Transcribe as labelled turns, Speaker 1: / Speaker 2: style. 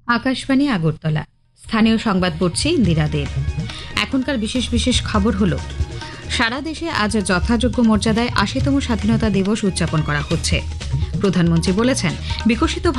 Speaker 1: আকাশবাণী আগরতলা। স্থানীয় সংবাদ পড়ছি ইন্দিরা দেব। এখনকার বিশেষ বিশেষ খবর হলো, সারা দেশে আজ যথাযোগ্য মর্যাদায় ৮০তম স্বাধীনতা দিবস উদযাপন করা হচ্ছে। প্রধানমন্ত্রী বলেছেন, বিকশিত